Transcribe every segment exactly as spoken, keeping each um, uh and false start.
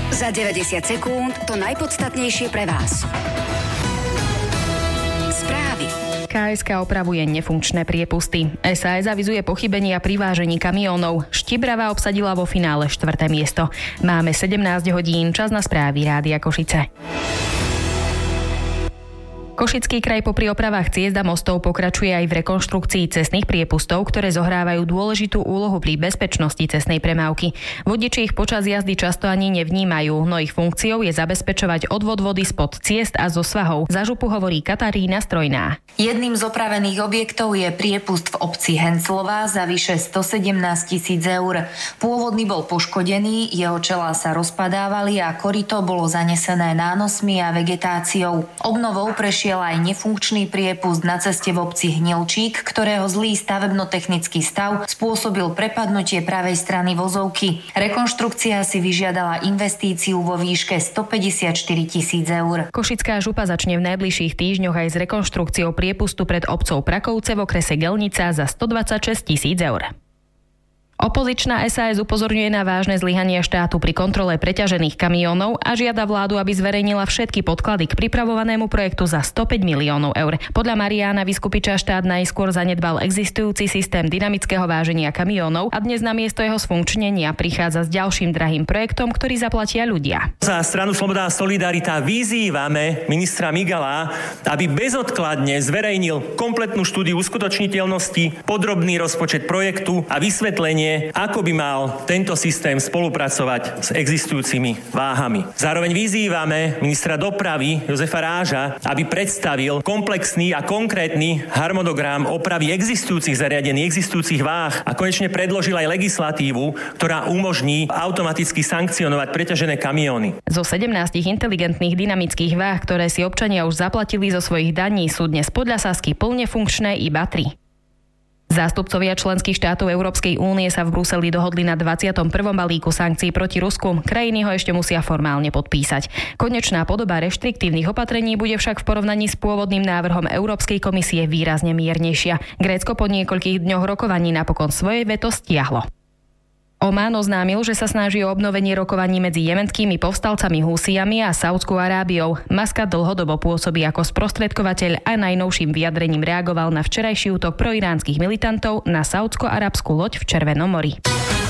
Za deväťdesiat sekúnd to najpodstatnejšie pre vás. Správy. ká es ká opravuje nefunkčné priepusty. es a es avizuje pochybenia pri vážení kamiónov. Štibrava obsadila vo finále štvrté miesto. Máme sedemnásť hodín, čas na správy Rádia Košice. Košický kraj popri opravách ciest a mostov pokračuje aj v rekonštrukcii cestných priepustov, ktoré zohrávajú dôležitú úlohu pri bezpečnosti cestnej premávky. Vodiči ich počas jazdy často ani nevnímajú, no ich funkciou je zabezpečovať odvod vody spod ciest a zo svahov. Za župu hovorí Katarína Strojná. Jedným z opravených objektov je priepust v obci Henclová za vyše stosedemnásť tisíc eur. Pôvodný bol poškodený, jeho čelá sa rozpadávali a korito bolo zanesené nánosmi a vegetáciou. Obnovou prešiel aj nefunkčný priepust na ceste v obci Hnilčík, ktorého zlý stavebnotechnický stav spôsobil prepadnutie pravej strany vozovky. Rekonštrukcia si vyžiadala investíciu vo výške stopäťdesiatštyri tisíc eur. Košická župa začne v najbližších týždňoch aj s rekonštrukciou priepustu pred obcou Prakovce v okrese Gelnica za stodvadsaťšesť tisíc eur. Opozičná es a es upozorňuje na vážne zlyhanie štátu pri kontrole preťažených kamiónov a žiada vládu, aby zverejnila všetky podklady k pripravovanému projektu za stopäť miliónov eur. Podľa Mariána Vyskupiča štát najskôr zanedbal existujúci systém dynamického váženia kamiónov a dnes namiesto jeho sfunkčnenia prichádza s ďalším drahým projektom, ktorý zaplatia ľudia. Za stranu Sloboda a Solidarita vyzývame ministra Migala, aby bezodkladne zverejnil kompletnú štúdiu uskutočniteľnosti, podrobný rozpočet projektu a vysvetlenie, ako by mal tento systém spolupracovať s existujúcimi váhami. Zároveň vyzývame ministra dopravy Jozefa Ráža, aby predstavil komplexný a konkrétny harmonogram opravy existujúcich zariadení, existujúcich váh a konečne predložil aj legislatívu, ktorá umožní automaticky sankcionovať preťažené kamióny. Zo sedemnástich inteligentných dynamických váh, ktoré si občania už zaplatili zo svojich daní, sú dnes podľa Sasky plne funkčné iba tri. Zástupcovia členských štátov Európskej únie sa v Bruseli dohodli na dvadsiatom prvom balíku sankcií proti Rusku. Krajiny ho ešte musia formálne podpísať. Konečná podoba reštriktívnych opatrení bude však v porovnaní s pôvodným návrhom Európskej komisie výrazne miernejšia. Grécko po niekoľkých dňoch rokovaní napokon svoje veto stiahlo. Omán oznámil, že sa snaží o obnovenie rokovaní medzi jemenskými povstalcami Húsiami a Saudskou Arábiou. Maskat dlhodobo pôsobí ako sprostredkovateľ a najnovším vyjadrením reagoval na včerajší útok proiránskych militantov na saúdsko-arabskú loď v Červenom mori.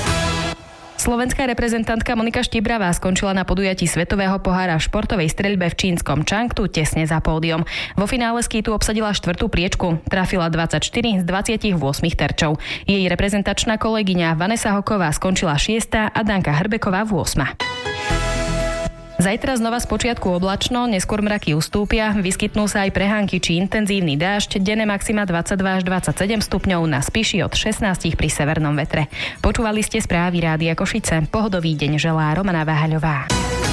Slovenská reprezentantka Monika Štibravá skončila na podujatí Svetového pohára v športovej streľbe v čínskom Čangtu tesne za pódium. Vo finále skítu obsadila štvrtú priečku, trafila dvadsaťštyri z dvadsaťosem terčov. Jej reprezentačná kolegyňa Vanessa Hoková skončila šiesta a Danka Hrbeková v ôsma. Zajtra znova spočiatku oblačno, neskôr mraky ustúpia, vyskytnú sa aj prehánky či intenzívny dážď, denné maxima dvadsaťdva až dvadsaťsedem stupňov, na Spiši od šestnásť pri severnom vetre. Počúvali ste správy Rádia Košice. Pohodový deň želá Romana Váhaľová.